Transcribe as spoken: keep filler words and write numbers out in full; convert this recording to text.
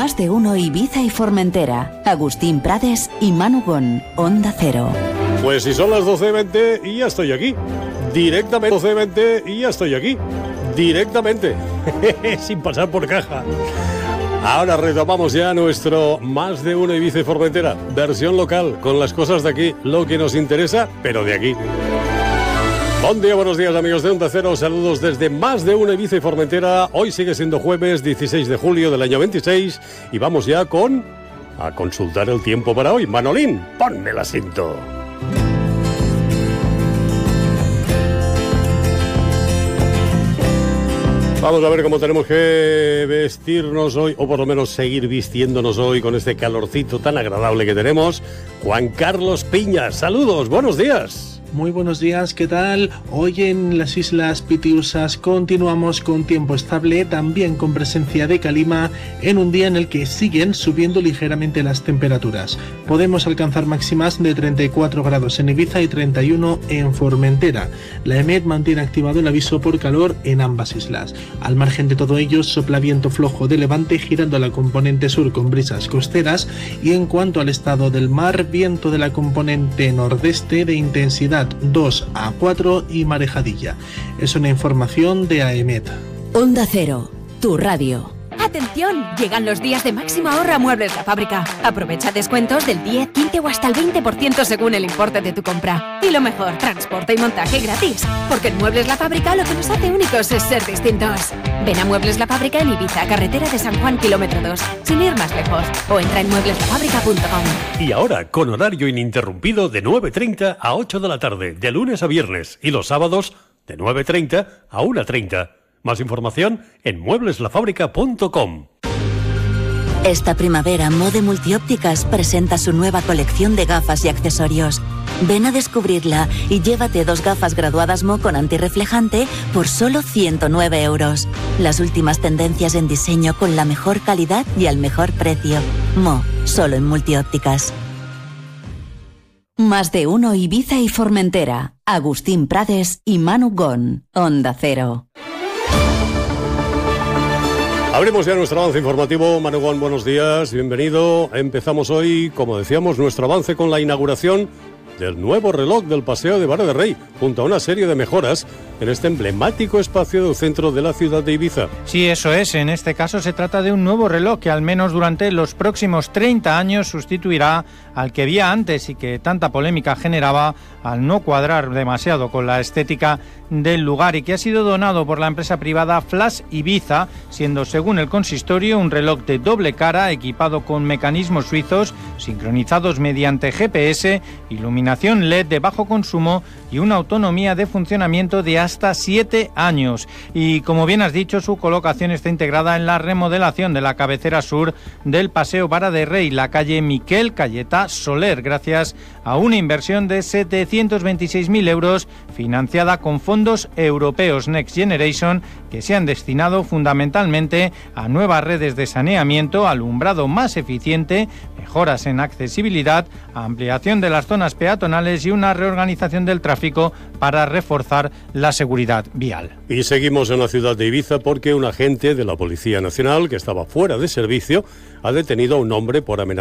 Más de uno Ibiza y Formentera. Agustín Prades y Manu Gon. Onda Cero. Pues si son las doce y veinte y ya estoy aquí. Directamente. doce y veinte y ya estoy aquí. Directamente. Sin pasar por caja. Ahora retomamos ya nuestro Más de uno Ibiza y Formentera. Versión local, con las cosas de aquí. Lo que nos interesa, pero de aquí. Buen día, buenos días amigos de Onda Cero, saludos desde Más de uno Ibiza y Formentera. Hoy sigue siendo jueves dieciséis de julio del año veintiséis y vamos ya con a consultar el tiempo para hoy. Manolín, ponme el asiento. Vamos a ver cómo tenemos que vestirnos hoy, o por lo menos seguir vistiéndonos hoy con este calorcito tan agradable que tenemos. Juan Carlos Piña, saludos, buenos días. Muy buenos días, ¿qué tal? Hoy en las Islas Pitiusas continuamos con tiempo estable, también con presencia de calima, en un día en el que siguen subiendo ligeramente las temperaturas. Podemos alcanzar máximas de treinta y cuatro grados en Ibiza y treinta y uno en Formentera. La EMET mantiene activado el aviso por calor en ambas islas. Al margen de todo ello, sopla viento flojo de levante girando a la componente sur con brisas costeras, y en cuanto al estado del mar, viento de la componente nordeste de intensidad dos a cuatro y marejadilla. Es una información de AEMET. Onda Cero, tu radio. ¡Atención! Llegan los días de máximo ahorro a Muebles La Fábrica. Aprovecha descuentos del diez, quince o hasta el veinte por ciento según el importe de tu compra. Y lo mejor, transporte y montaje gratis. Porque en Muebles La Fábrica lo que nos hace únicos es ser distintos. Ven a Muebles La Fábrica en Ibiza, carretera de San Juan, kilómetro dos, sin ir más lejos. O entra en muebles la fábrica punto com. Y ahora, con horario ininterrumpido de nueve y treinta a ocho de la tarde, de lunes a viernes, y los sábados de nueve y treinta a una y treinta. Más información en muebles la fábrica punto com. Esta primavera, Mode Multiópticas presenta su nueva colección de gafas y accesorios. Ven a descubrirla y llévate dos gafas graduadas Mo con antirreflejante por solo ciento nueve euros. Las últimas tendencias en diseño con la mejor calidad y al mejor precio. Mo, solo en Multiópticas. Más de uno Ibiza y Formentera. Agustín Prades y Manu Gon. Onda Cero. Abrimos ya nuestro avance informativo. Manu Gon, buenos días, bienvenido. Empezamos hoy, como decíamos, nuestro avance con la inauguración del nuevo reloj del Paseo de Vara de Rey, junto a una serie de mejoras en este emblemático espacio del centro de la ciudad de Ibiza. Sí, eso es. En este caso se trata de un nuevo reloj que al menos durante los próximos treinta años sustituirá al que había antes y que tanta polémica generaba al no cuadrar demasiado con la estética del lugar, y que ha sido donado por la empresa privada Flash Ibiza, siendo según el consistorio un reloj de doble cara equipado con mecanismos suizos sincronizados mediante G P S, iluminación L E D de bajo consumo y una autonomía de funcionamiento de hasta siete años. Y como bien has dicho, su colocación está integrada en la remodelación de la cabecera sur del Paseo Vara de Rey, la calle Miquel Cayetá Soler, gracias a una inversión de setecientos veintiséis mil euros financiada con fondos europeos Next Generation, que se han destinado fundamentalmente a nuevas redes de saneamiento, alumbrado más eficiente, mejoras en accesibilidad, ampliación de las zonas peatonales y una reorganización del tráfico para reforzar la seguridad vial. Y seguimos en la ciudad de Ibiza porque un agente de la Policía Nacional que estaba fuera de servicio ha detenido a un hombre por amenazar